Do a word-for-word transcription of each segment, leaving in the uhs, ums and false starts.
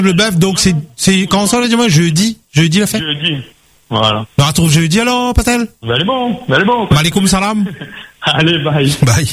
Le bœuf, donc c'est, c'est, comment ça, dis-moi, jeudi, jeudi la fête? Jeudi. Voilà. On retrouve jeudi alors, Patel? Vous allez bon, vous allez bon. Malikum salam. Allez, bye. Bye.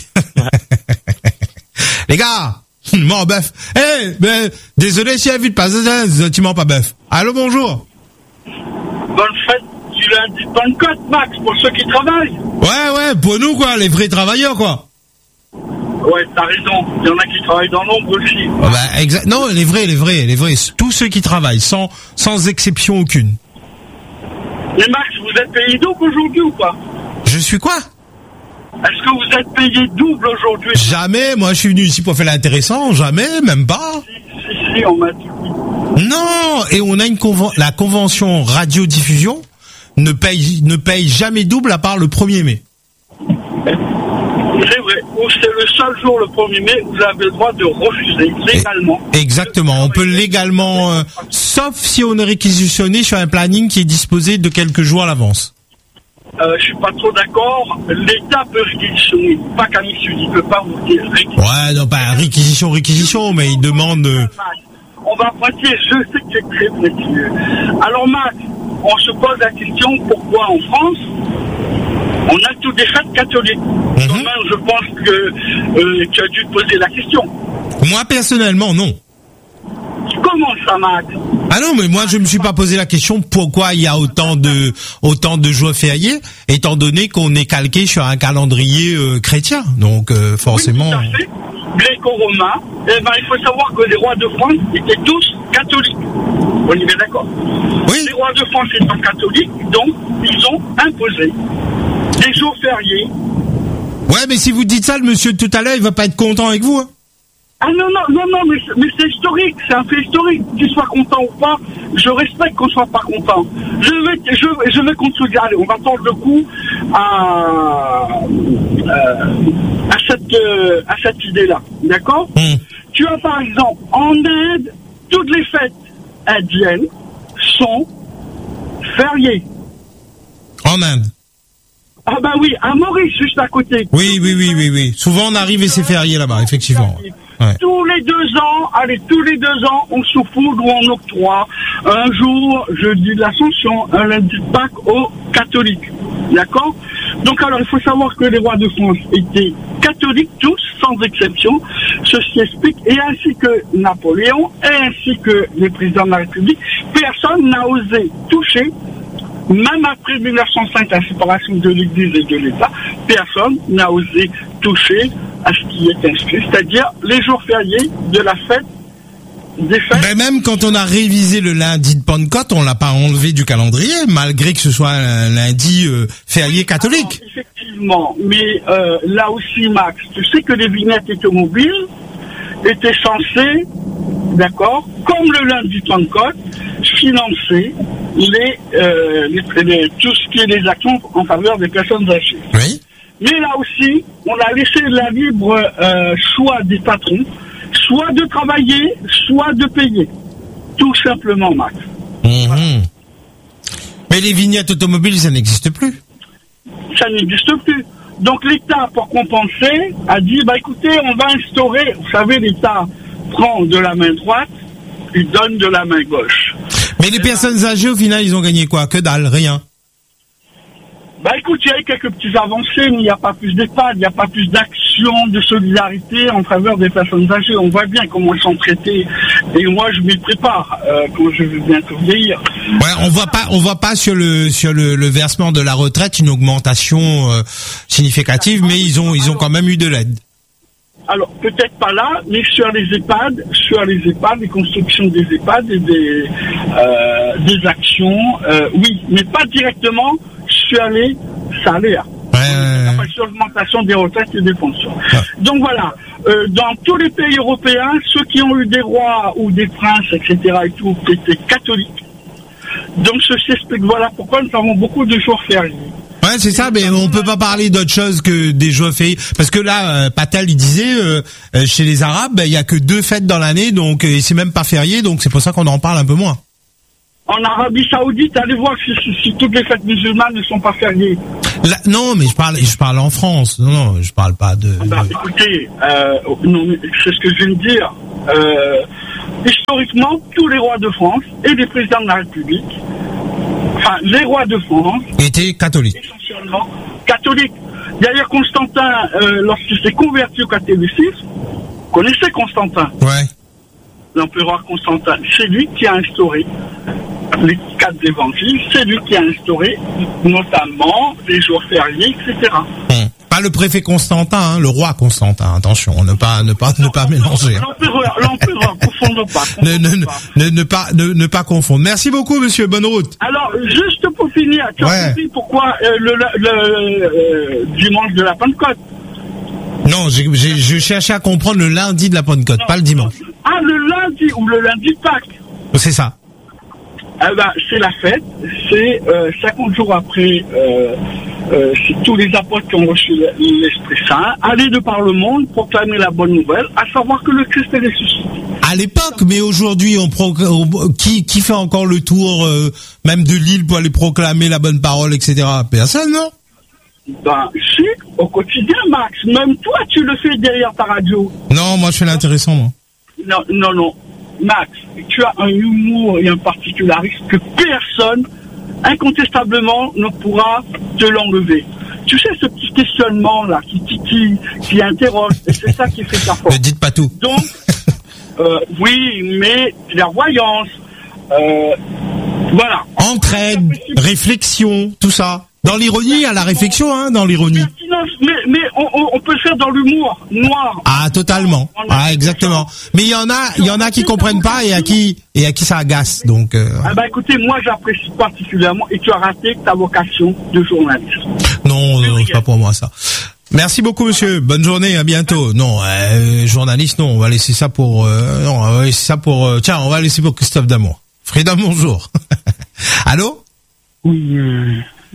Les gars, moi, bœuf. Eh, hey, ben, désolé si elle vite pas, tu m'en pas bœuf. Allô, bonjour. Bonne fête du lundi de Pentecôte, Max, pour ceux qui travaillent. Ouais, ouais, pour nous, quoi, les vrais travailleurs, quoi. Ouais, t'as raison. Il y en a qui travaillent dans l'ombre aussi. Oh bah, exact. Non, les vrais, les vrais, les vrais. Tous ceux qui travaillent, sans, sans exception aucune. Mais Max, vous êtes payé double aujourd'hui ou pas? Je suis quoi? Est-ce que vous êtes payé double aujourd'hui? Jamais. Moi, je suis venu ici pour faire l'intéressant. Jamais, même pas. Si, si, si, on m'a dit oui. Non. Et on a une conven... la convention radiodiffusion ne paye, ne paye jamais double à part le premier mai. C'est vrai. C'est le seul jour, le premier mai, où vous avez le droit de refuser légalement. Exactement. On peut légalement, euh, sauf si on est réquisitionné sur un planning qui est disposé de quelques jours à l'avance. Euh, je suis pas trop d'accord. L'État peut réquisitionner, pas Camille Sud, il peut pas vous dire réquisition. Ouais, non, pas réquisition, réquisition, mais il demande. Euh... On va pratiquer. Je sais que c'est très précieux. Alors Max, on se pose la question pourquoi en France on a toutes des fêtes catholiques. Mm-hmm. Quand même, je pense que euh, tu as dû te poser la question. Moi, personnellement, non. Comment ça, Max? Ah non, mais moi, je me suis pas posé la question pourquoi il y a autant de autant de jours fériés, étant donné qu'on est calqué sur un calendrier euh, chrétien. Donc, euh, forcément... Oui, tout à fait. Gréco-romain, eh ben, il faut savoir que les rois de France étaient tous catholiques. On y est d'accord? Oui. Les rois de France étant catholiques, donc, ils ont imposé des jours fériés. Ouais, mais si vous dites ça, le monsieur de tout à l'heure, il va pas être content avec vous, hein. Ah non, non, non, non, mais, mais c'est historique, c'est un fait historique. Qu'il soit content ou pas, je respecte qu'on soit pas content. Je vais, je, je vais continuer. Allez, on va tendre le coup à, euh, à cette, euh, à cette idée-là. D'accord? Mmh. Tu as par exemple, en Inde, toutes les fêtes indiennes sont fériées. En Inde? Ah bah oui, à Maurice, juste à côté. Oui, oui, oui, oui, oui. Souvent on arrive et c'est férié là-bas, effectivement. Ouais. Tous les deux ans, allez, tous les deux ans, on souffle ou on octroie un jour, jeudi de l'Ascension, un lundi de Pâques aux catholiques. D'accord? Donc alors, il faut savoir que les rois de France étaient catholiques tous, sans exception. Ceci explique, et ainsi que Napoléon, et ainsi que les présidents de la République, personne n'a osé toucher. Même après mille neuf cent cinq, la séparation de l'Église et de l'État, personne n'a osé toucher à ce qui est inscrit, c'est-à-dire les jours fériés de la fête des fêtes. Ben même quand on a révisé le lundi de Pentecôte, on l'a pas enlevé du calendrier, malgré que ce soit un lundi euh, férié catholique. Alors, effectivement, mais euh, là aussi, Max, tu sais que les vignettes automobiles étaient censées, d'accord, comme le lundi de Pentecôte, financer les, euh, les, les, tout ce qui est les actions en faveur des personnes âgées. Oui. Mais là aussi, on a laissé la libre euh, choix des patrons, soit de travailler, soit de payer. Tout simplement, Max. Mmh. Voilà. Mais les vignettes automobiles, ça n'existe plus. Ça n'existe plus. Donc l'État, pour compenser, a dit, bah écoutez, on va instaurer, vous savez, l'État prend de la main droite, il donne de la main gauche. Mais les personnes âgées, au final, ils ont gagné quoi? Que dalle, rien. Bah écoute, il y a eu quelques petites avancées, mais il n'y a pas plus d'EHPAD, il n'y a pas plus d'actions de solidarité en faveur des personnes âgées. On voit bien comment elles sont traitées. Et moi, je m'y prépare euh, quand je vais bientôt vieillir. Ouais, on voit pas, on voit pas sur le sur le, le versement de la retraite une augmentation euh, significative, mais ils ont ils ont quand même eu de l'aide. Alors, peut-être pas là, mais sur les EHPAD, sur les EHPAD, les constructions des EHPAD et des, euh, des actions, euh, oui, mais pas directement sur les salaires. Ouais, ouais, ouais. Sur l'augmentation des retraites et des pensions. Ouais. Donc voilà, euh, dans tous les pays européens, ceux qui ont eu des rois ou des princes, et cetera et tout, étaient catholiques. Donc ceci explique, voilà pourquoi nous avons beaucoup de jours fériés. Ouais, c'est ça, mais on peut pas parler d'autre chose que des jours fériés. Parce que là, euh, Patel, il disait, euh, euh, chez les Arabes, il ben, y a que deux fêtes dans l'année, donc euh, c'est même pas férié, donc c'est pour ça qu'on en parle un peu moins. En Arabie Saoudite, allez voir si, si, si toutes les fêtes musulmanes ne sont pas fériées. Là, non, mais je parle, je parle en France. Non, non, je parle pas de. Bah, de... écoutez, euh, non, c'est ce que je viens de dire. Euh, historiquement, tous les rois de France et les présidents de la République, enfin, les rois de France, étaient catholiques. Essentiellement catholiques. D'ailleurs, Constantin, euh, lorsqu'il s'est converti au catholicisme, connaissez Constantin. Ouais. L'empereur Constantin, c'est lui qui a instauré les quatre évangiles, c'est lui qui a instauré notamment les jours fériés, et cetera. Hum. Pas le préfet Constantin, hein, le roi Constantin. Attention, ne pas, ne pas, ne pas mélanger. Hein. L'empereur, l'empereur, confondons pas. Ne, ne, ne, ne, ne pas, ne, ne pas confondre. Merci beaucoup, monsieur. Bonne route. Alors, juste pour finir, tu Ouais. as compris pourquoi euh, le, le, le euh, dimanche de la Pentecôte? Non, j'ai, j'ai, je cherchais à comprendre le lundi de la Pentecôte, pas le dimanche. Ah, le lundi ou le lundi de Pâques. C'est ça. Eh ben, c'est la fête, c'est euh, cinquante jours après, euh, euh, c'est tous les apôtres qui ont reçu l'Esprit Saint, aller de par le monde, proclamer la bonne nouvelle, à savoir que le Christ est ressuscité. À l'époque, mais aujourd'hui, on pro- on- qui, qui fait encore le tour, euh, même de l'île pour aller proclamer la bonne parole, et cetera. Personne, non? Ben, si, au quotidien, Max, même toi, tu le fais derrière ta radio. Non, moi, je fais l'intéressant, moi. Non, non, non. Max, tu as un humour et un particularisme que personne, incontestablement, ne pourra te l'enlever. Tu sais, ce petit questionnement-là, qui titille, qui interroge, et c'est ça qui fait ta force. Ne dites pas tout. Donc, euh, oui, mais la voyance, euh, voilà. Entraide, réflexion, tout ça. Dans l'ironie, il y a la réflexion, hein, dans l'ironie. Pertinence, mais, mais on, on, on peut le faire dans l'humour noir. Ah, totalement. Ah, exactement. Mais il y en a, il y en a qui comprennent pas et à qui, et à qui ça agace, donc, euh... Ah bah écoutez, moi j'apprécie particulièrement et tu as raté ta vocation de journaliste. Non, non, c'est pas pour moi, ça. Merci beaucoup, monsieur. Bonne journée, à bientôt. Non, euh, journaliste, non, on va laisser ça pour, euh, non, on va laisser ça pour, euh, tiens, on va laisser pour Christophe Damour. Frida, bonjour. Allô? Oui, euh,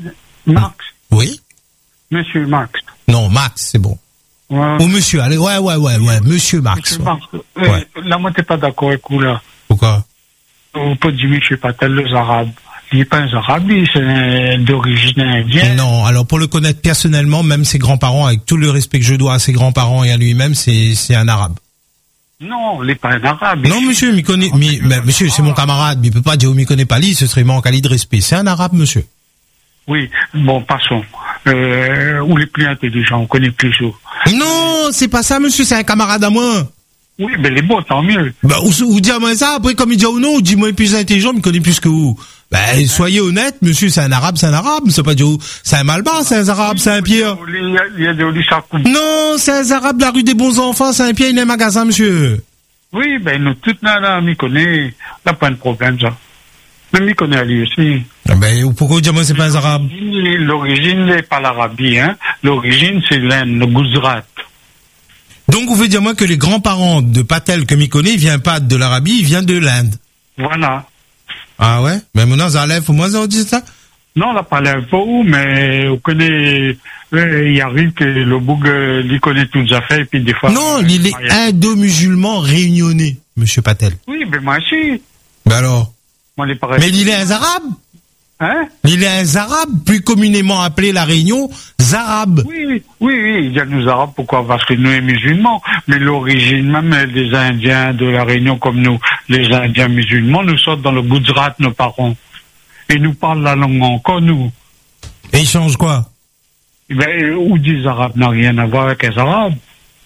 Max. Oui? Monsieur Max. Non, Max, c'est bon. Ouais. Ou monsieur, allez, ouais, ouais, ouais, ouais, monsieur Max. Monsieur Ouais. Max. Euh, Ouais. Là, moi, t'es pas d'accord avec vous, là. Pourquoi? On peut dire, je sais pas, tel les Arabes. Il n'est pas un Arabe, il est d'origine indienne. Non, alors pour le connaître personnellement, même ses grands-parents, avec tout le respect que je dois à ses grands-parents et à lui-même, c'est, c'est un arabe. Non, il n'est pas un Arabe. Non, monsieur, m'y connaît, m'y- mais, monsieur, c'est mon camarade, mais il peut pas dire, m'y connaît pas lui, ce serait manque à lui de respect. C'est un arabe, monsieur. Oui, bon, passons. Euh, ou les plus intelligents, on connaît plus eux. Non, c'est pas ça, monsieur, c'est un camarade à moi. Oui, ben les bons, tant mieux. Bah, ou, ou dis-moi ça, après, comme il dit ou non, dis-moi plus intelligent, il me connaît plus que vous. Bah, soyez honnête, monsieur, c'est un arabe, c'est un arabe, c'est pas dire, c'est un malbas, c'est un arabe, c'est un pierre. Il y a, il y a des olis à couper. Non, c'est un arabe de la rue des bons enfants, c'est un pierre, il est un magasin, monsieur. Oui, ben nous, toutes là, m'y connaît. Là, pas de problème, ça. Mais m'y connaît lui aussi. Ah ben, pourquoi dis-moi c'est pas un arabe? L'origine n'est pas l'Arabie, hein. L'origine, c'est l'Inde, le Gujarat. Donc, vous voulez dire moi que les grands-parents de Patel que m'y connaît, il vient pas de l'Arabie, il vient de l'Inde. Voilà. Ah ouais? Mais maintenant, ça enlève, au moins, ça, on dit ça? Non, on n'a pas l'info, mais on connaît, euh, il arrive que le boug, euh, il connaît toutes les affaires, et puis des fois... Non, euh, il est indo-musulman réunionnais, monsieur Patel. Oui, mais moi aussi. Ben alors? Moi, les pareils. Mais il est un arabe? Hein? Il est un arabe, plus communément appelé la Réunion, zarab. Oui, oui, oui, oui, il y a nous arabes, pourquoi? Parce que nous sommes musulmans, mais l'origine même des Indiens de la Réunion, comme nous, les Indiens musulmans, nous sommes dans le Gujarat, nos parents. Et nous parlent la langue encore, nous. Et il change quoi? Eh ben, ou des arabes n'a rien à voir avec les arabes.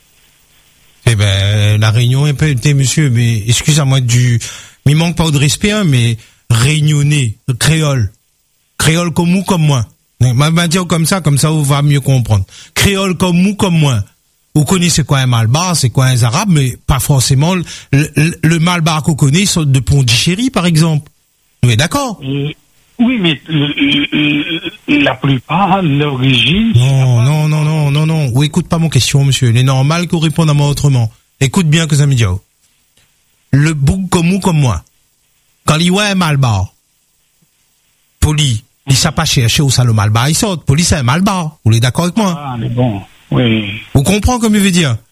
Eh ben, la Réunion est pas, écoutez, monsieur, mais excusez-moi du, il manque pas de respect, hein, mais réunionnais, créole. Créole comme vous, comme moi. M'a m'a dire comme ça, comme ça, vous va mieux comprendre. Créole comme vous, comme moi. Vous connaissez quoi un malbar, c'est quoi un arabe, mais pas forcément le, le, le malbar qu'on connaît, sont de Pondichéry, par exemple. Vous êtes d'accord? Euh, oui, mais euh, euh, la plupart, l'origine... Non, non, non, non, non, non. Ou écoute pas mon question, monsieur. Il est normal qu'on réponde à moi autrement. Écoute bien que ça me dit. Le bouc comme vous, comme moi. Quand il voit un malbar, poli, il s'est pas cherché où ça le malbar, il saute. Poli, c'est un malbar. Vous êtes d'accord avec moi? Ah, mais bon, oui. Vous comprenez comme il veut dire?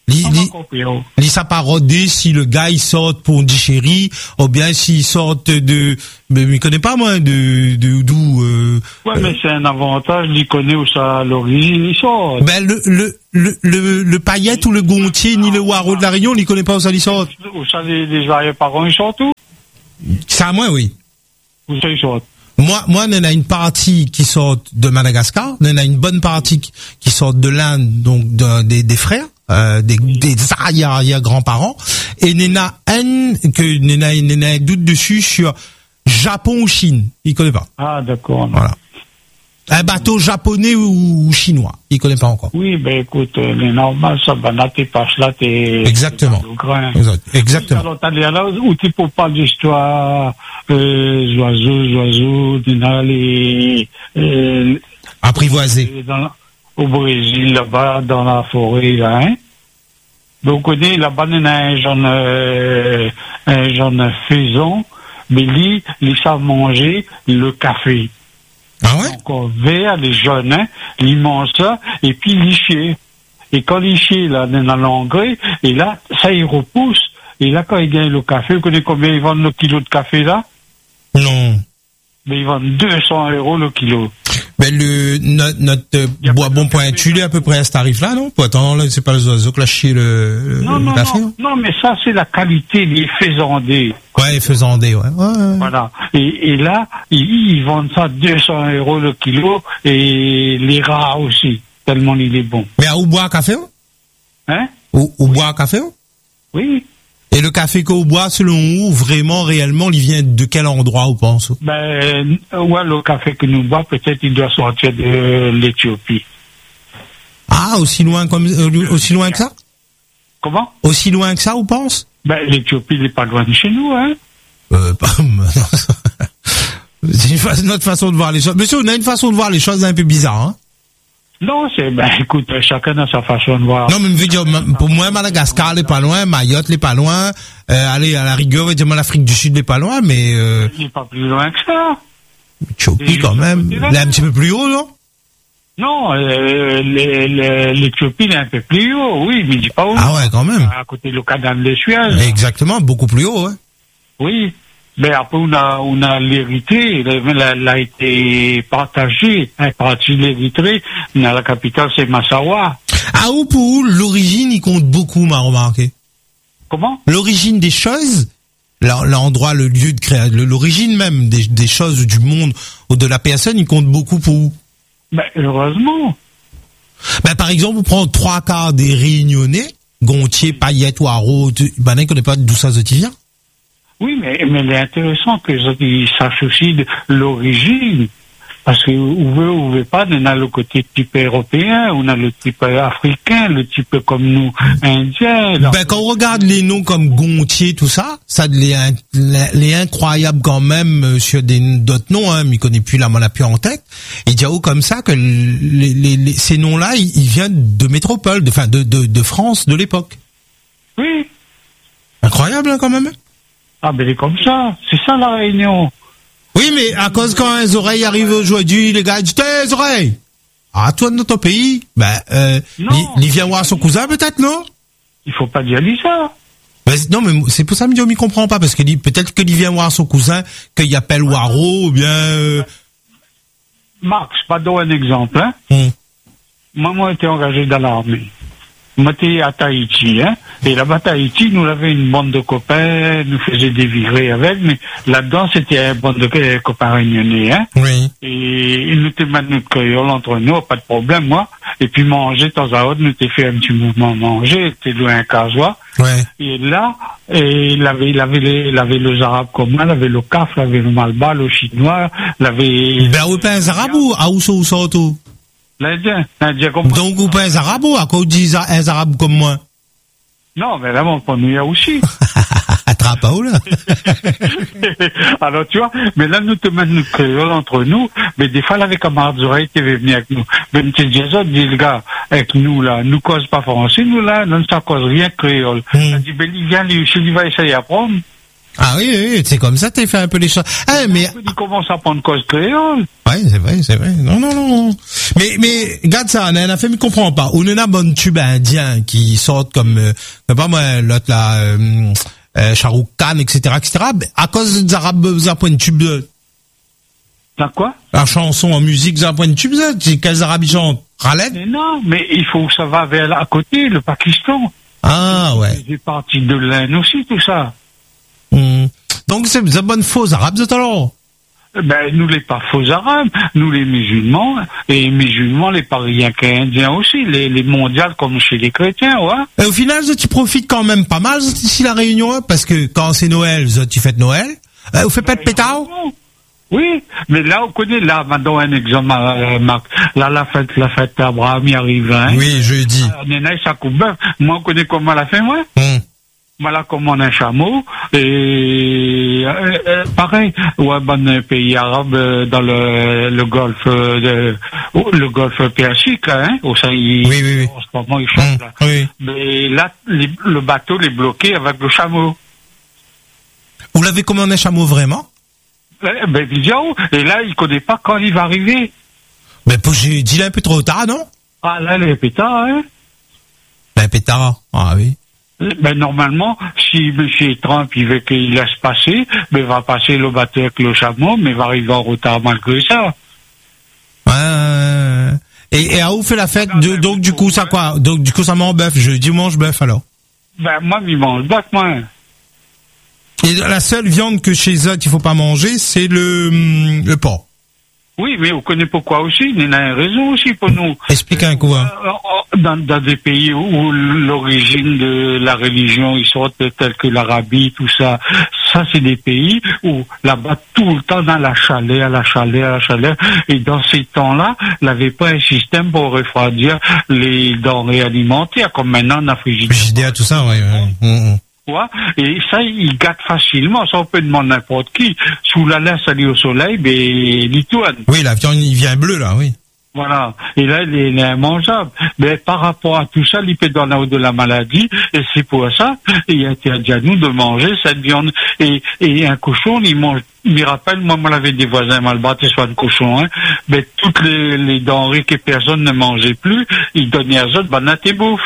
Li, li, li ça pas rodé si le gars il sort pour une chérie, ou bien s'il sort de, mais il connaît pas moi de, de d'où. Euh, ouais, mais c'est un avantage, il connaît où ça l'origine il sort. Ben le le le le, le paillette ou le gontier ni le waro de la Réunion, il connaît pas où ça il sort. Où ça les, les arrière-parents ils sortent tout. Ça moi oui. Où ça ils sortent. Moi, moi, on a une partie qui sort de Madagascar, on a une bonne partie qui sort de l'Inde, donc de, des, des frères, euh, des, des arrière-grands-parents, et on a un que on a, on a un doute dessus sur Japon ou Chine, il connaît pas. Ah d'accord. Voilà. Un bateau japonais ou, ou chinois, il connaît pas encore. Oui, ben écoute, euh, les normales, ça, ben là, t'es pas là, t'es... Exactement. Exact. Exactement. Alors, t'as là où tu peux pas d'histoire, euh, oiseaux, oiseaux, t'as les, euh, apprivoisés. Dans, au Brésil, là-bas, dans la forêt, là, hein. Donc, on connaît, là-bas, il y a un genre, euh, un genre faisan, mais lui, ils savent manger le café. Ah ouais? Encore vert, les jeunes, hein, ils mangent ça, et puis ils chient. Et quand ils chient, là, dans l'engrais, et là, ça, ils repousse. Et là, quand ils gagnent le café, vous connaissez combien ils vendent le kilo de café, là? Non. Mais ils vendent deux cents euros le kilo. Ben le notre, notre bois bon pointu il est à peu près à ce tarif-là, non? Pour attendre, là, c'est pas les oiseaux que là chier le, non, le non, café, non, non, mais ça c'est la qualité, les faisandés. Ouais, les faisandés, ouais. ouais, ouais. Voilà. Et, et là, ils, ils vendent ça deux cents euros le kilo, et les rats aussi, tellement il est bon. Mais à où boire café? Hein? Où, où boire café? Oui. Et le café qu'on boit, selon vous, vraiment, réellement, il vient de quel endroit, vous pensez? Ben, ouais, le café que nous boit, peut-être il doit sortir de l'Éthiopie. Ah, aussi loin comme, euh, aussi loin que ça? Comment? Aussi loin que ça, vous pensez? Ben, l'Éthiopie n'est pas loin de chez nous, hein? Euh, pas, c'est une fa- notre façon de voir les choses. Monsieur, on a une façon de voir les choses un peu bizarre, hein? Non, c'est, ben, écoute, chacun a sa façon de voir. Non, mais je veux dire, pour moi, Madagascar n'est pas loin, Mayotte n'est pas loin, euh, allez, à la rigueur, je veux dire, l'Afrique du Sud n'est pas loin, mais, euh, il n'est pas plus loin que ça. Éthiopie, quand même. Il est un petit peu plus haut, non? Non, euh, les- les- l'Éthiopie est un peu plus haut, oui, mais il dit pas où. Ah ouais, quand même. À côté de l'Ocadam de Suez. Exactement, beaucoup plus haut, hein. Oui. Mais après, on a, on a l'Érythrée, elle a, a été partagée, une partie de l'Érythrée, mais la capitale, c'est Massawa. Ah, ou pour vous, l'origine, il compte beaucoup, m'a remarqué. Comment? L'origine des choses, l'endroit, le lieu de création, l'origine même des, des choses du monde ou de la personne, il compte beaucoup pour vous. Ben, heureusement. Ben, par exemple, vous prenez trois quarts des Réunionnais, Gontier, Payette, Waro, ben, ne connaît pas d'où ça se vient. Oui, mais, mais il est intéressant qu'ils sachent aussi de l'origine. Parce que vous veut ou veut pas, on a le côté type européen, on a le type africain, le type comme nous, indien. Là. Ben, quand on regarde les noms comme Gontier, tout ça, ça les, les incroyable quand même sur des d'autres noms, hein, mais il connaît plus, là, on l'a plus en tête. Il dit, oh, comme ça, que les, les, les, ces noms-là, ils, ils viennent de métropole, de, enfin, de, de, de France, de l'époque. Oui. Incroyable, hein, quand même. Ah, ben, c'est comme ça. C'est ça, la Réunion. Oui, mais à cause quand les oreilles arrivent aujourd'hui, les gars disent, tes oreilles! Ah, toi, de notre pays? Ben, euh, il, il vient voir son cousin, peut-être, non? Il faut pas dire ça. Ben, non, mais c'est pour ça que je me comprends pas, parce que peut-être qu'il vient voir son cousin, qu'il appelle Waro, ou bien, euh... Max, pas donner un exemple, hein? Hum. Moi, moi, j'étais engagé dans l'armée. Moi, j'étais à Tahiti, hein. Et là-bas, à Tahiti, nous avions une bande de copains, nous faisions des virées avec, mais là-dedans, c'était une bande de euh, copains réunionnais, hein. Oui. Et ils nous étaient maintenus de créole entre nous, pas de problème, moi. Et puis manger, de temps à autre, nous étions fait un petit mouvement manger, c'était loin un casois. Ouais. Et là, et il avait, il avait les, il avait les arabes communs, il avait le caf, il avait le malba, le chinois, il avait... Ben, vous pas un arabe ou, à où sont, où sont, tout? L'Indien, l'Indien comme moi. Donc, vous pas un arabe ou à quoi vous dites un arabe comme moi? Non, mais là, on peut nous y a aussi. Attrape où, là? Alors, tu vois, mais là, nous te mettons notre créole entre nous, mais des fois, là, avec camarades oreilles qui venaient venir avec nous. Mais tu dis, ça, dis, le gars, avec nous, là, nous cause pas français, nous, là, nous, ça cause rien créole. Mm. On dit, ben, il vient, lui, s'il va essayer d'apprendre. Ah oui, oui, oui, c'est comme ça, t'as fait un peu les choses. Ah, mais. Il commence à prendre cause créole. Ouais, c'est vrai, c'est vrai. Non, non, non. Mais, mais, regarde ça, on a fait, mais comprends pas. On a un bon tube indien qui sortent comme, euh, pas moi, l'autre là, euh, euh, Shah Rukh Khan, et cetera, et cetera. À cause des Arabes, vous avez un tube de. T'as quoi? La chanson en musique, vous avez un tube de. C'est quels Arabes ils chantent? Khaled? Mais non, mais il faut que ça va vers à côté, le Pakistan. Ah, ouais. C'est parti de l'Inde aussi, tout ça. Hum. Donc, c'est des bonnes faux Arabes, de alors? Ben, nous les pas faux Arabes, nous les musulmans, et les musulmans, les pariens indiens aussi, les, les mondiales comme chez les chrétiens, ouais. Et au final, tu profites quand même pas mal ici la Réunion, hein, parce que quand c'est Noël, tu fêtes Noël. Euh, vous faites pas de pétard? Oui, mais là, on connaît, là, maintenant, un exemple, euh, Marc. Là, la fête, la fête d'Abraham y arrive, hein. Oui, jeudi. Euh, Néna, ça coupe bœuf. Moi, on connaît comment la fait, moi. Hum. Moi, là, commande un chameau, et, euh, euh, pareil, ouais, ben, pays arabe, euh, dans le, le golfe, euh, de, oh, le golfe Persique, là, hein, au sein, il, Oui, oui, oui. en ce moment, il change, Hum. là. Oui. Mais là, les- le bateau l'est bloqué avec le chameau. Vous l'avez commandé un chameau vraiment? Eh, Ben, vidéo, et là, il connaît pas quand il va arriver. Mais pour, j'ai dit là un peu trop tard, non? Ah, là, les pétards, hein. Ben, pétard. Ah oui. Ben, normalement, si M. Trump, il veut qu'il laisse passer, ben, il va passer le bateau avec le chameau, mais il va arriver en retard malgré ça. Ouais. Et, et à où fait la fête? De, donc, du coup, ça quoi? Donc, du coup, ça mange bœuf. Je dimanche bœuf, alors. Ben, moi, il mange bac, moi. Et la seule viande que chez eux, il faut pas manger, c'est le, hum, le porc. Oui, mais on connaît pourquoi aussi. Il y a une raison aussi pour nous. Explique un coup, hein. Euh, Dans, dans des pays où l'origine de la religion, ils sortent tels que l'Arabie, tout ça. Ça, c'est des pays où là-bas, tout le temps, dans la chaleur, la chaleur, la chaleur. Et dans ces temps-là, il n'avait pas un système pour refroidir les denrées alimentaires, comme maintenant en Afrique. Frigidaire, tout ça, ouais, ouais. Hum, hum. Ouais. Et ça, il gâte facilement. Ça, on peut demander n'importe qui. Sous la laisse aller au soleil, ben, il tourne. Oui, la viande, il vient bleu, là, oui. Voilà. Et là, il est, il est immangeable. Mais par rapport à tout ça, il peut donner de la maladie. Et c'est pour ça, il a été dit à nous de manger cette viande. Et, et un cochon, il mange, il me rappelle, moi, moi, j'avais des voisins malbâtés, soit de cochon, hein. Mais toutes les, les denrées que personne ne mangeait plus, ils donnaient à eux de banane et bouffe.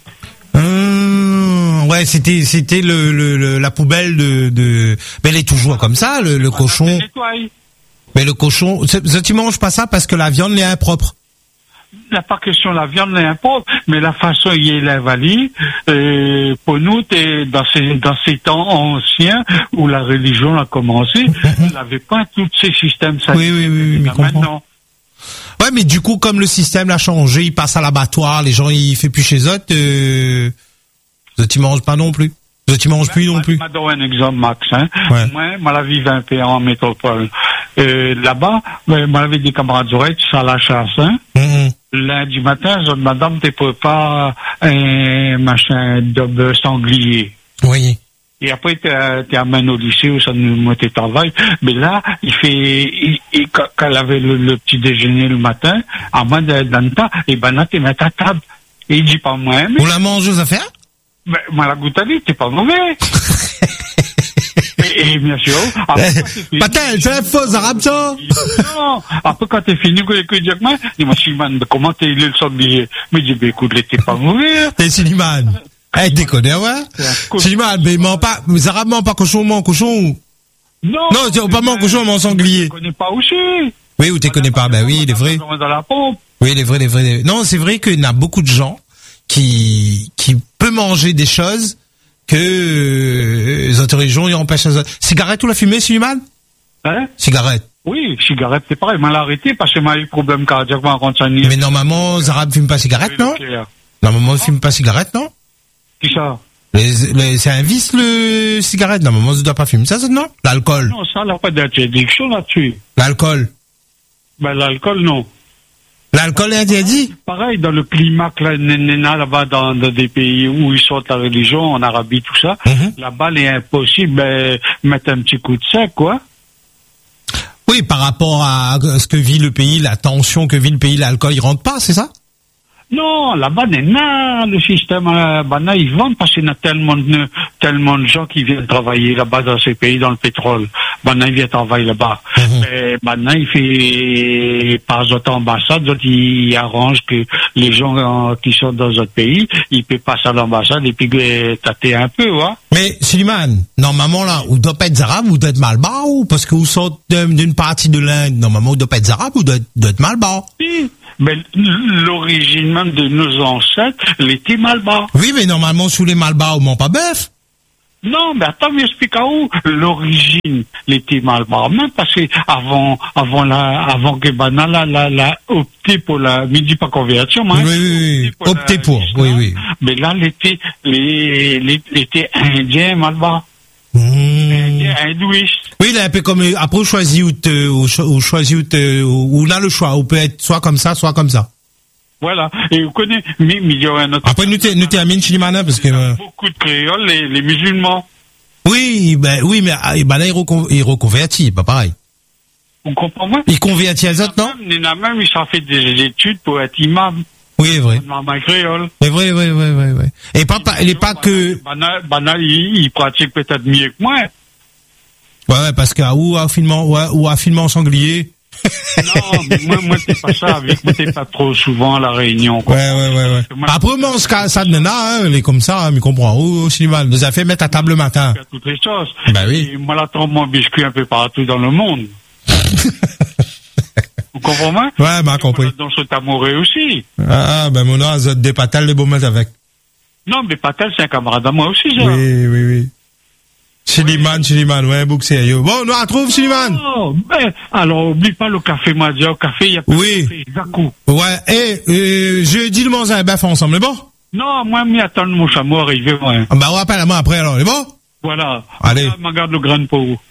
Hum, ouais, c'était, c'était le, le, le- la poubelle de, de, mais elle est toujours comme ça, le, le cochon. Mais le cochon, c'est- ça, tu manges pas ça parce que la viande est impropre. Il n'y a pas question la viande n'importe, mais la façon il est l'invalide, euh, pour nous, t'es dans ces, dans ces temps anciens où la religion a commencé, il n'avait pas tous ces systèmes Oui, oui, oui, oui, mais comprends. maintenant. Ouais, mais du coup, comme le système a changé, il passe à l'abattoir, les gens, ils fait plus chez eux, euh, eux, tu manges pas non plus. Eux, tu manges plus non plus. Je vais donner un exemple, Max, hein. Ouais. Moi, moi, la vie vingt et un en métropole. Euh, là-bas, ben, moi, j'avais des camarades d'oreilles, tu sais, à la chasse, hein. Hum, Lundi matin, je dis, madame, t'es pas un machin de sanglier. hum. Oui. Et après, tu amènes au lycée où ça nous mettait travail. Mais là, il fait, il, il, quand quand elle avait le, le petit déjeuner le matin, à moins de dans le temps, et ben là, tu mets ta table. Et il dit pas moi, mais, On la mange aux affaires? mais moi, la goutte à vie, t'es pas mauvais. et, et bien sûr, après, quand t'es fini- Patin, c'est un faux arabe, ça? non, après, quand t'es fini, que que dire, moi, dis-moi, Simon, comment t'es le sanglier? Mais je dis, ben, écoute, t'es pas mauvais. T'es Siliman. Eh, déconne, ouais? Siliman, mais il ment pas, les arabes mentent pas cochon, ment cochon. Non. Non, c'est pas mon cochon, mon sanglier. Je connais pas aussi. Oui, ou t'es connais pas, ben oui, il est vrai. Dans la pompe. Oui, il est vrai, il est vrai. il est vrai. Non, c'est vrai qu'il y a beaucoup de gens qui, qui peuvent manger des choses que, euh, les autres régions, ils empêchent les autres. Cigarette ou la fumée, Siliman? Hein? Cigarette. Oui, cigarette, c'est pareil. Moi, l'arrêté parce que j'ai eu problème cardiaque en rentrant. Mais normalement, les arabes fument pas cigarette, non? Normalement, ils fument pas cigarette, non? Qui ça? Les, les, c'est un vice, le cigarette. Normalement, tu dois pas fumer ça, ça, non? L'alcool. Non, ça n'a pas d'interdiction là-dessus. L'alcool. Ben, l'alcool, non. L'alcool est interdit? Pareil, dans le climat, là, néna, là-bas, dans, dans des pays où ils sortent la religion, en Arabie, tout ça, Mm-hmm. là-bas, il est impossible, ben, mettre un petit coup de sec, quoi. Oui, par rapport à ce que vit le pays, la tension que vit le pays, l'alcool, il rentre pas, c'est ça? Non, là-bas, non, le système, euh, bah, là, ils vendent parce qu'il y a tellement de, tellement de gens qui viennent travailler là-bas dans ces pays, dans le pétrole. Bah, là, ils viennent travailler là-bas. Mmh. Mais maintenant, il fait, par d'autres ambassades, d'autres, ils arrangent que les gens euh, qui sont dans d'autres pays, ils peuvent passer à l'ambassade et puis euh, tâter un peu, ouais. Mais, Suleiman, normalement, là, vous doit pas être arabe, vous doit être malbar, ou parce que vous sortez d'une partie de l'Inde, normalement, vous doit pas être arabe, vous doit être, doit être malbar. Oui. Mais l'origine même de nos ancêtres, elle était malbar. Oui, mais normalement, sous les malbars, on mange pas bœuf. Non, mais attends, mais explique à où l'origine, elle était malbar. Même parce que avant, avant la, avant que Bana, la, la, la, opté pour la, mais dis pas conversion, hein. Oui, oui, oui. Pour Opté la, pour, oui, oui. Mais là, elle était, les, les, elle était indien malbar. Mmh. Indien, hindouiste. Oui, là, un peu comme, après, on choisit ou te, ou choisit ou te, ou on a le choix, on peut être soit comme ça, soit comme ça. Voilà. Et vous connaissez, mais, mais il y a un autre. Après, nous t'es, nous t'es Amine Chilimana, parce que, euh... beaucoup de créoles, les, les musulmans. Oui, ben, oui, mais, ah, ben là, ils recon, ils reconvertit, pas pareil. Vous comprenez? Ils convertissent les autres, non? Il y en a même, ils ont fait des études pour être imam. Oui, c'est vrai. Maman créole. C'est vrai, oui, oui, oui, oui. Et pas, pas, elle est pas que... Banal, banal, il, il pratique peut-être mieux que moi. Ouais, ouais, parce qu'à ou à filmant, ou à, ou à filmant en sanglier. Non, mais moi, moi, c'est pas ça, avec moi, c'est pas trop souvent à la réunion, quoi. Ouais, ouais, ouais, ouais. Moi, Après, moi, ça, ça de nana, hein, elle est comme ça, hein, mais comprends. Oh, Sylvain, nous a fait mettre à table le matin. Toutes les choses. Bah oui. Et moi, là, tombe mon biscuit un peu partout dans le monde. Vous comprenez? Ouais, bah, compris. Dans ce tamouré aussi. Ah, ben, mon nom, a des patales, les beaux mettre avec. Non, mais Patel, c'est un camarade à moi aussi, ça. Oui, oui, oui. Chiliman, Chiliman, ouais, bouc sérieux. Bon, nous retrouve Chiliman. Oh, ben, alors, oublie pas le café Madia, au café, il y a pas Oui. de café, Zakou. Ouais, et, euh, jeudi, le mange un bœuf ensemble, c'est bon? Non, moi, m'y attendre mon chameau arriver, moi. Ah, bah, on rappelle à moi après, alors, c'est bon? Voilà. Allez. Je regarde le grain pour vous.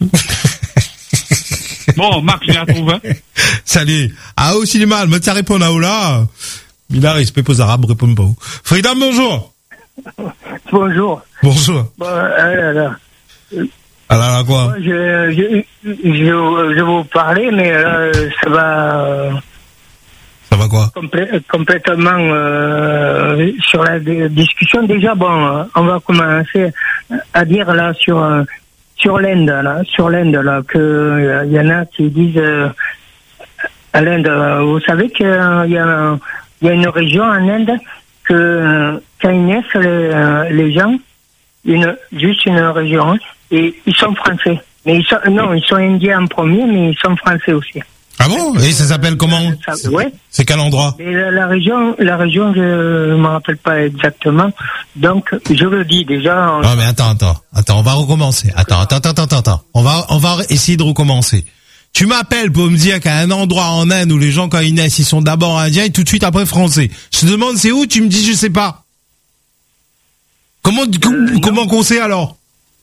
Bon, Max, m'y retrouve, hein. Salut. Ah, oh, Chiliman, me t'as répondu à où là? Il a respect aux Arabes, répond pas où. Freedom, bonjour. Bonjour. Bonjour. Bon, euh, alors, Alors, là, quoi? je, je, je, je vais vous parler, mais euh, ça va euh, Ça va quoi? complè- complètement euh, sur la d- discussion. Déjà, bon, euh, on va commencer à dire là sur euh, sur l'Inde, là, sur l'Inde, là, que euh, y en a qui disent euh, à l'Inde. euh, vous savez qu'il euh, y a il y a une région en Inde que euh, quand ils naissent les, euh, les gens, une juste une région, et ils sont français. Mais ils sont non, ils sont indiens en premier, mais ils sont français aussi. Ah bon? Et ça s'appelle comment? Ça, ouais. C'est quel endroit? Mais la, la région, la région, je me rappelle pas exactement. Donc, je le dis déjà. On... Non, mais attends, attends, attends, on va recommencer. Attends, attends, attends, attends, attends. On va, on va essayer de recommencer. Tu m'appelles pour me dire qu'il y a un endroit en Inde où les gens, quand ils naissent, ils sont d'abord indiens et tout de suite après français. Je te demande c'est où, tu me dis je sais pas. Comment, Euh, comment qu'on sait alors?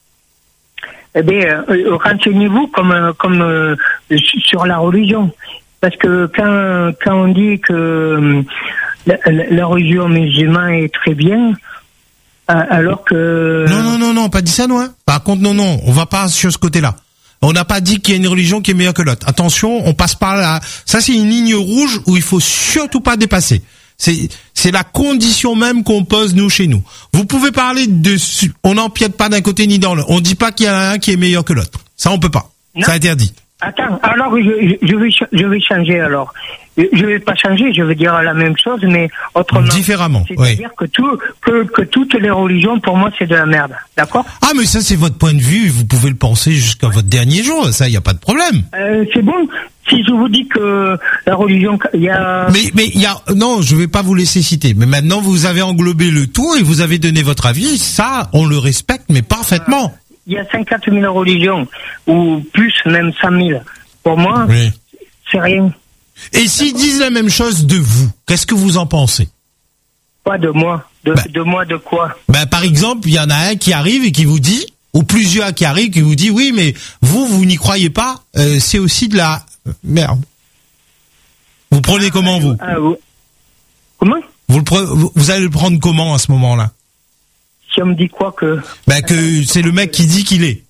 Eh bien, euh, renseignez-vous comme, euh, comme euh, sur la religion. Parce que quand, quand on dit que euh, la, la, la religion musulmane est très bien, euh, alors que... Non, non, non, non, pas dit ça, non. Hein. Par contre, non, non, on va pas sur ce côté-là. On n'a pas dit qu'il y a une religion qui est meilleure que l'autre. Attention, on passe par là. Ça, c'est une ligne rouge où il faut surtout pas dépasser. C'est, c'est la condition même qu'on pose nous chez nous. Vous pouvez parler de, on n'empiète pas d'un côté ni dans l'autre. On dit pas qu'il y en a un qui est meilleur que l'autre. Ça, on peut pas. Non. C'est interdit. Attends, alors je, je, vais, je vais changer alors. Je vais pas changer, je vais dire la même chose, mais autrement. Différemment, C'est-à-dire oui. que, tout, que, que toutes les religions, pour moi, c'est de la merde. D'accord? Ah, mais ça, c'est votre point de vue. Vous pouvez le penser jusqu'à votre dernier jour. Ça, il n'y a pas de problème. Euh, c'est bon. Si je vous dis que la religion, il y a... Mais, mais il y a, non, je vais pas vous laisser citer. Mais maintenant, vous avez englobé le tout et vous avez donné votre avis. Ça, on le respecte, mais parfaitement. Il y a cinquante mille religions, ou plus, même cent mille. Pour moi, Oui. c'est rien. Et s'ils disent la même chose de vous, qu'est-ce que vous en pensez? Pas de moi. De, Bah. de moi, de quoi? Ben, par exemple, il y en a un qui arrive et qui vous dit, ou plusieurs qui arrivent qui vous dit, oui, mais vous, vous n'y croyez pas, euh, c'est aussi de la merde. Vous prenez comment, vous? Ah, vous- Comment? Vous, le pre- vous vous allez le prendre comment à ce moment-là? Si on me dit quoi que... Ben, que c'est le mec qui dit qu'il est.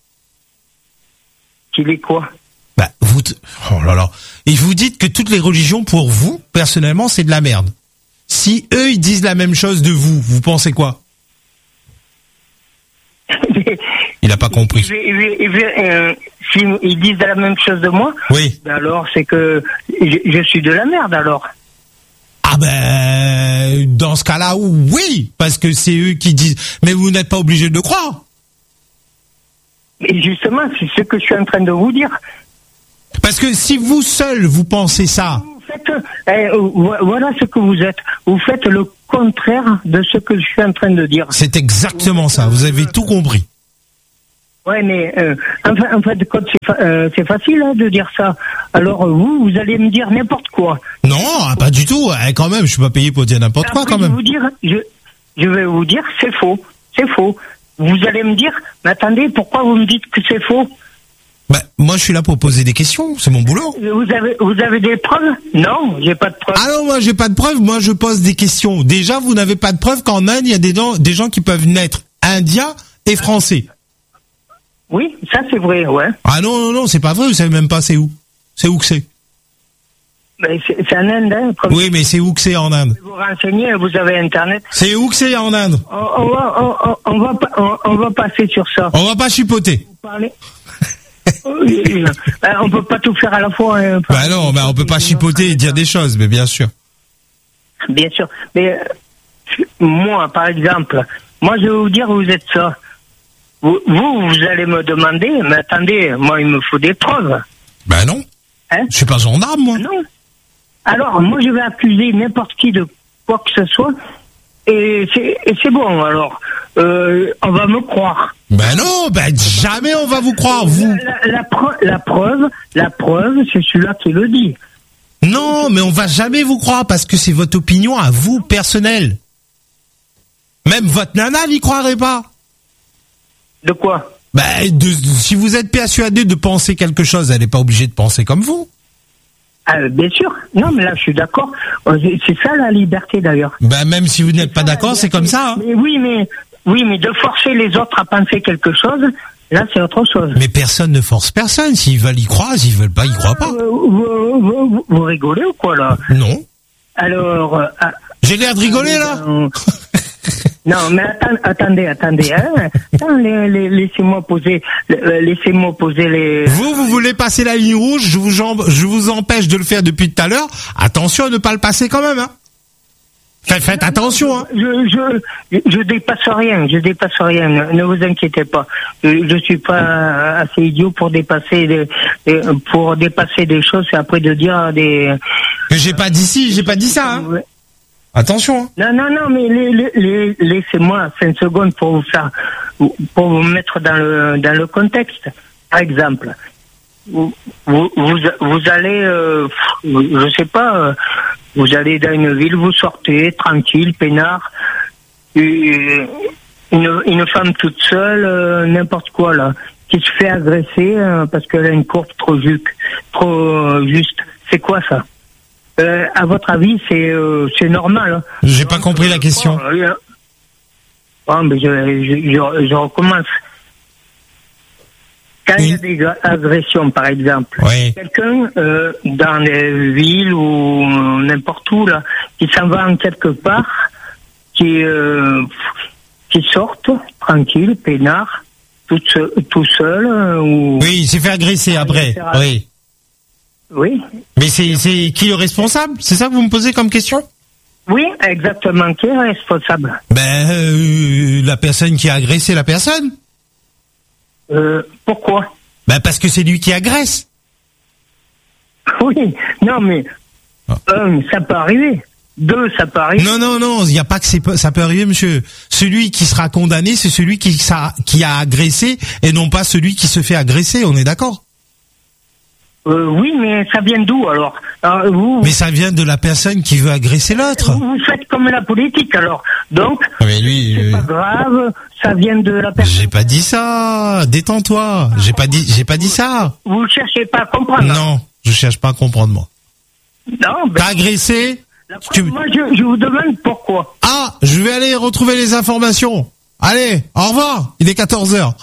Qu'il est quoi? Ben, vous, t- oh là là. Et vous dites que toutes les religions, pour vous, personnellement, c'est de la merde. si eux ils disent la même chose de vous, vous pensez quoi? Il a pas compris. Euh, S'ils ils disent la même chose de moi, oui. Ben alors c'est que je, je suis de la merde alors. Ah ben, dans ce cas-là, oui, parce que c'est eux qui disent. Mais vous n'êtes pas obligé de le croire. Et justement, c'est ce que je suis en train de vous dire. Parce que si vous seul vous pensez ça. Vous faites, eh, voilà ce que vous êtes. Vous faites le contraire de ce que je suis en train de dire. C'est exactement ça. Vous avez tout compris. Ouais, mais euh, en, fait, en fait de compte, c'est, fa- euh, c'est facile hein, de dire ça. Alors vous, vous allez me dire n'importe quoi. Non, pas du tout. Eh, quand même, je suis pas payé pour dire n'importe Après, quoi quand je vais même. vous dire, je, je vais vous dire, c'est faux, c'est faux. Vous allez me dire, mais attendez, pourquoi vous me dites que c'est faux? Ben, moi, je suis là pour poser des questions. C'est mon boulot. Vous avez, vous avez des preuves? Non, j'ai pas de preuves. Ah non, moi, j'ai pas de preuves. Moi, je pose des questions. Déjà, vous n'avez pas de preuves qu'en Inde, il y a des gens, des gens qui peuvent naître indiens et français. Oui, ça c'est vrai, ouais. Ah non, non, non, c'est pas vrai. Vous savez même pas c'est où. C'est où que c'est. Mais c'est, c'est en Inde, hein. Comme Oui, mais c'est où que c'est en Inde. vous vous renseignez, vous avez Internet. C'est où que c'est en Inde. On, on va, on, on, on va, pa- on, on va passer sur ça. On va pas chipoter. Vous parlez. Oui, ben, on peut pas tout faire à la fois. Hein, Bah non, bah on peut pas chipoter et dire des choses, mais bien sûr. Bien sûr. Mais euh, moi, par exemple, moi je vais vous dire, vous êtes ça. Vous, vous, vous allez me demander, mais attendez, moi il me faut des preuves. Bah non. Hein? Je suis pas gendarme, moi. Non. Alors, moi je vais accuser n'importe qui de quoi que ce soit, et c'est, et c'est bon, alors, euh, on va me croire. Ben non, ben jamais on va vous croire, vous. La, la, pre- la preuve, la preuve, c'est celui-là qui le dit. Non, mais on va jamais vous croire parce que c'est votre opinion à vous, personnelle. Même votre nana n'y croirait pas. De quoi? Ben, de, si vous êtes persuadé de penser quelque chose, elle n'est pas obligée de penser comme vous. Ah, bien sûr. Non, mais là, je suis d'accord. C'est c'est ça la liberté, d'ailleurs. Ben, même si vous n'êtes pas d'accord, c'est comme ça. Hein. Mais oui, mais oui, mais de forcer les autres à penser quelque chose, là, c'est autre chose. Mais personne ne force personne. S'ils veulent y croire, s'ils veulent pas, ils croient pas. Euh, vous, vous, vous, vous rigolez ou quoi, là? Non. Alors... Euh, ah, J'ai l'air de rigoler, là. euh, non, mais attends, attendez, attendez. Hein. Attends, les, les, laissez-moi poser, euh, laissez-moi poser les... Vous, vous voulez passer la ligne rouge, je vous, en- je vous empêche de le faire depuis tout à l'heure. Attention à ne pas le passer quand même, hein. Faites, faites attention, hein. Je, je, je dépasse rien, je dépasse rien, ne, ne vous inquiétez pas. Je, je suis pas assez idiot pour dépasser des, des- pour dépasser des choses et après de dire des... Mais j'ai pas dit ci, j'ai pas dit ça, hein. Attention, hein. Non, non, non, mais les, les, les- laissez-moi cinq secondes pour vous faire, pour vous mettre dans le, dans le contexte. Par exemple, vous, vous, vous, vous allez, euh, je sais pas, euh, vous allez dans une ville, vous sortez, tranquille, peinard, et une, une femme toute seule, euh, n'importe quoi, là, qui se fait agresser euh, parce qu'elle a une courbe trop, ju- trop euh, juste. C'est quoi ça? Euh, à votre avis, c'est euh, c'est normal. Hein. J'ai pas compris la question. Oh, oui, hein. Oh, mais je, je, je, je recommence. Quand il y a des ag- agressions, par exemple, Oui. quelqu'un euh, dans les villes ou n'importe où là, qui s'en va en quelque part, qui euh, qui sortent tranquille, peinard, tout seul, tout seul euh, ou Oui, il s'est fait agresser après. Oui. oui. Mais c'est, c'est qui le responsable? C'est ça que vous me posez comme question? Oui, exactement. Qui est responsable? Ben, euh, la personne qui a agressé la personne. Euh, pourquoi? Ben, parce que c'est lui qui agresse. Oui, non mais Ah. un, ça peut arriver. Deux, ça peut arriver. Non, non, non, il n'y a pas que c'est, pas- ça peut arriver, monsieur. Celui qui sera condamné, c'est celui qui, s'a- qui a agressé et non pas celui qui se fait agresser, on est d'accord? Euh, oui, mais ça vient d'où alors? Alors, vous, Mais ça vient de la personne qui veut agresser l'autre. vous, vous faites comme la politique alors. Donc, Mais lui, c'est euh, pas grave, ça vient de la personne. j'ai pas dit ça. Détends-toi. J'ai pas dit, j'ai pas dit ça. Vous ne cherchez pas à comprendre. Non, je cherche pas à comprendre, moi. Non, ben, T'as agressé? la preuve, tu- moi je, je vous demande pourquoi. Ah, je vais aller retrouver les informations. Allez, au revoir. Il est quatorze heures.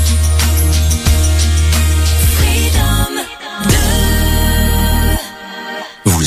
Vous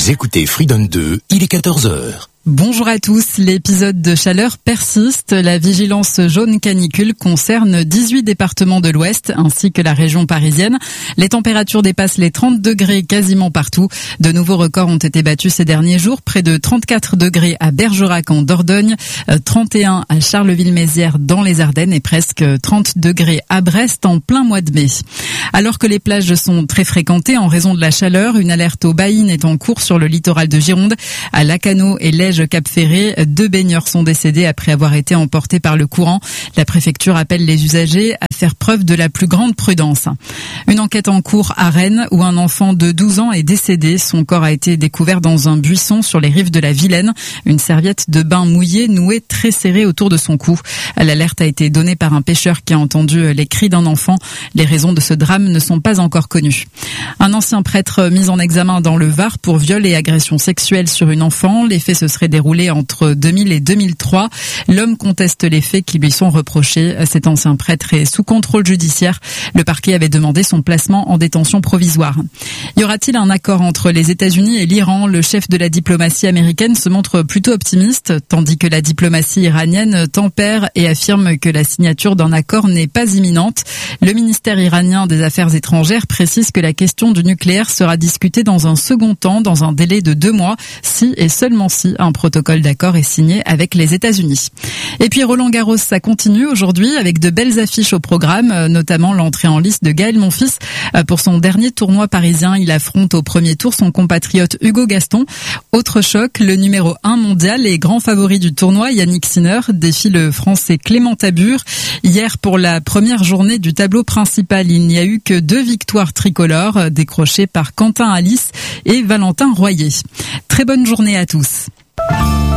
Vous écoutez Freedom deux, il est quatorze heures. Bonjour à tous, l'épisode de chaleur persiste. La vigilance jaune canicule concerne dix-huit départements de l'Ouest ainsi que la région parisienne. Les températures dépassent les trente degrés quasiment partout. De nouveaux records ont été battus ces derniers jours. Près de trente-quatre degrés à Bergerac en Dordogne, trente et un à Charleville-Mézières dans les Ardennes et presque trente degrés à Brest en plein mois de mai. Alors que les plages sont très fréquentées en raison de la chaleur, une alerte aux baïnes est en cours sur le littoral de Gironde. À Lacanau et Lège Cap-Ferré, deux baigneurs sont décédés après avoir été emportés par le courant. La préfecture appelle les usagers à faire preuve de la plus grande prudence. Une enquête en cours à Rennes où un enfant de douze ans est décédé. Son corps a été découvert dans un buisson sur les rives de la Vilaine. Une serviette de bain mouillée nouée très serrée autour de son cou. L'alerte a été donnée par un pêcheur qui a entendu les cris d'un enfant. Les raisons de ce drame ne sont pas encore connues. Un ancien prêtre mis en examen dans le Var pour viol et agression sexuelle sur une enfant. Les faits se seraient déroulés entre deux mille et deux mille trois. L'homme conteste les faits qui lui sont reprochés. Cet ancien prêtre est sous contrôle judiciaire. Le parquet avait demandé son placement en détention provisoire. Y aura-t-il un accord entre les États-Unis et l'Iran? Le chef de la diplomatie américaine se montre plutôt optimiste, tandis que la diplomatie iranienne tempère et affirme que la signature d'un accord n'est pas imminente. Le ministère iranien des Affaires étrangères précise que la question du nucléaire sera discutée dans un second temps, dans un délai de deux mois, si et seulement si un protocole d'accord est signé avec les États-Unis. Et puis Roland Garros, ça continue aujourd'hui avec de belles affiches au programme, notamment l'entrée en lice de Gaël Monfils. Pour son dernier tournoi parisien, il affronte au premier tour son compatriote Hugo Gaston. Autre choc, le numéro un mondial et grand favori du tournoi, Yannick Sinner, défie le français Clément Tabur. Hier, pour la première journée du tableau principal, il n'y a eu que deux victoires tricolores décrochées par Quentin Alice et Valentin Royer. Très bonne journée à tous.